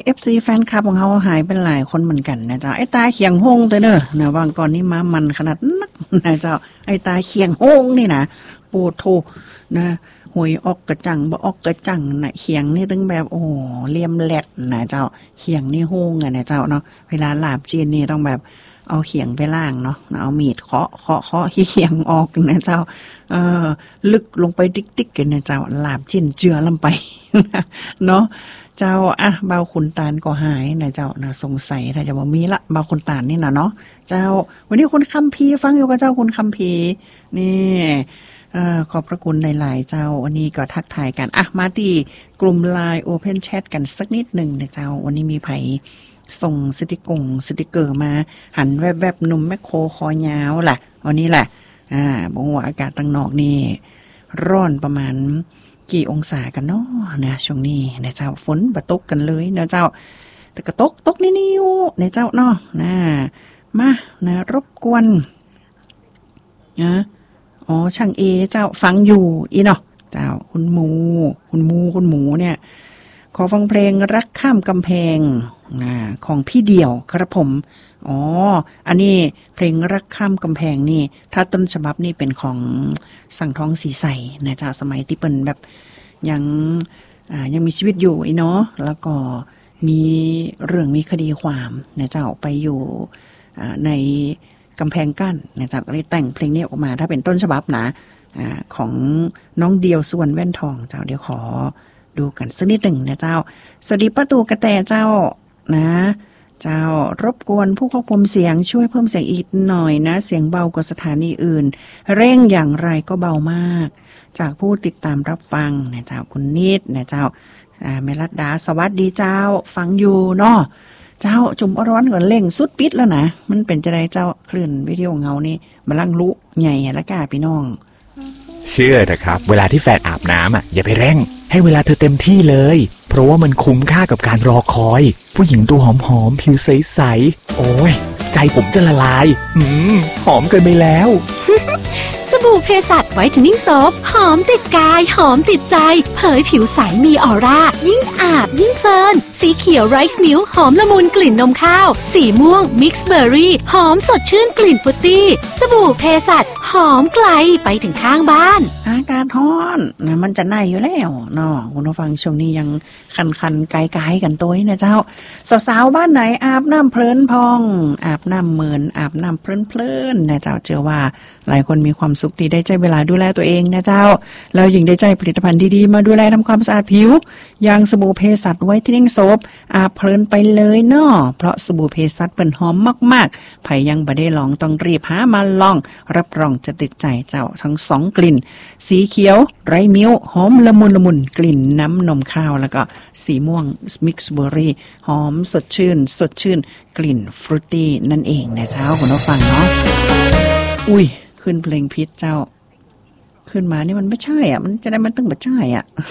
FC แฟนคลับของเขาหายไปหลายคนเหมือนกันนะเจ้าไอ้ตาเขียงโฮงเด้อนะวางก่อนนี้มามันขนาดนักนะเจ้าไอ้ตาเขียงโฮงนี่นะโอ้โธนะหวยออกกระจังบ่ออกกระจังนะเขียงนี่ตั้งแบบโอ้เลี่ยมแหลดนะเจ้าเขียงนี่โฮงอ่ะนะเจ้าเนาะเวลาลาบจีนนี่ต้องแบบเอาเขียงไปล่างเนาะเอามีดเคาะเขียงออกนะเจ้าลึกลงไปติ๊กๆกันนะเจ้าลาบจีนเจือลงไปเนาะเจ้าอ่ะเบาขุนตาลก็หายนะเจ้านะสงสัยถ้าจะบ่มีละเบาขุนตาลนี่นะเนาะเจ้าวันนี้คุณคัมภีร์ฟังอยู่กับเจ้าคุณคัมภีร์นี่ขอบพระคุณหลายๆเจ้าวันนี้ก็ทักทายกันอ่ะมาที่กลุ่ม LINE Open Chat กันสักนิดนึงนะเจ้าวันนี้มีไผส่งสติกเกอร์มาหันแวบๆหนุ่มแมคโครคอยาวล่ะวันนี้แหละบอกว่าอากาศตั้งนอกนี่ร้อนประมาณกี่องศากันเนาะนะช่วงนี้นะเจ้าฝนบ่ตกกันเลยนะเจ้าแต่ก็ตกนิดๆอยู่นะเจ้าเนาะนะมานะรบกวนนะช่างเอเจ้าฟังอยู่อีเนาะเจ้าคุณหมูเนี่ยขอฟังเพลงรักข้ามกำแพงของพี่เดี่ยวครับผมอันนี้เพลงรักข้ามกำแพงนี่ถ้าต้นฉบับนี่เป็นของสั่งทองสีใสนะเจ้าสมัยที่เป็นแบบยังมีชีวิตอยู่อีเนาะแล้วก็มีเรื่องมีคดีความนะเจ้าไปอยู่ในกำแพงกั้นนะเจ้าก็เลยแต่งเพลงนี้ออกมาถ้าเป็นต้นฉบับนะของน้องเดียวส่วนแว่นทองเจ้าเดี๋ยวขอดูกันสักนิดหนึ่งนะเจ้าสวัสดีป้าตูกระแตเจ้านะเจ้ารบกวนผู้ควบคุมเสียงช่วยเพิ่มเสียงอีกหน่อยนะเสียงเบากว่าสถานีอื่นเร่งอย่างไรก็เบามากจากผู้ติดตามรับฟังนะเจ้าคุณนิดนะเจ้าแม่รัตดาสวัสดีเจ้าฟังอยู่เนาะเจ้าจุ่มร้อนก่อนเร่งสุดปิดแล้วนะมันเป็นจะได้เจ้าคลื่นวิดีโอเงานี่มาลั่งลุใหญ่ละกาพี่น้องเชื่อเถอะครับเวลาที่แฟนอาบน้ำอย่าไปเร่งให้เวลาเธอเต็มที่เลยเพราะว่ามันคุ้มค่ากับการรอคอยผู้หญิงตัวหอมๆผิวใสๆโอ้ยใจผมจะละลายหอมเกินไปแล้วสบู่เภสัชไวท์เทนนิ่งโซฟหอมติดกายหอมติดใจเผยผิวใสมีออร่ายิ่งอาบยิ่งเพลินสีเขียวไรซ์มิลค์หอมละมุนกลิ่นนมข้าวสีม่วงมิกซ์เบอร์รี่หอมสดชื่นกลิ่นฟรุตตี้สบู่เภสัชหอมไกลไปถึงข้างบ้านอากาศร้อนนะมันจะน่าอยู่แล้วเนาะคุณผู้ฟังช่วงนี้ยังคันไกลๆกันตัวนะเจ้าสาวๆบ้านไหนอาบน้ำเพลินพองอาบน้ำเหมือนอาบน้ำเพลินนะเจ้าเชื่อว่าหลายคนมีความสุขที่ได้ใช้เวลาดูแลตัวเองนะเจ้าแล้วยิ่งได้ใช้ผลิตภัณฑ์ดีๆมาดูแลทำความสะอาดผิวอย่างสบู่เภสัชไวท์เทนนิ่งโซฟอาบเพลินไปเลยเนาะเพราะสบู่เภสัชเป็นหอมมากๆไผยังบ่ได้ลองต้องรีบหามาลองรับรองจะติดใจเจ้าทั้ง2กลิ่นสีเขียวไรมิลค์หอมละมุนกลิ่นน้ำนมข้าวแล้วก็สีม่วงมิกซ์เบอร์รี่หอมสดชื่นกลิ่นฟรุตตี้นั่นเองนะเจ้าคุณผู้ฟังเนาะอุ้ยขึ้นเพลงพิษเจ้าขึ้นมานี่มันไม่ใช่มันจะได้มันตึงบ่ใช่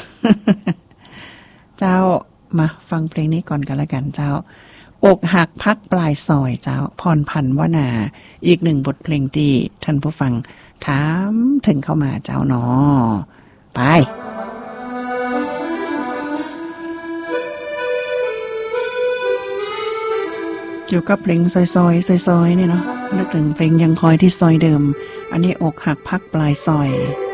เจ้ามาฟังเพลงนี้ก่อนกันละกันเจ้าอกหักพักปลายซอยเจ้าพรพันธ์วนาอีกหนึ่งบทเพลงที่ท่านผู้ฟังถามถึงเข้ามาเจ้าเนาะไปอยู่กับเพลงซอยเนี่ยเนาะนึกถึงเพลงยังคอยที่ซอยเดิมอันนี้อกหักพักปลายซอย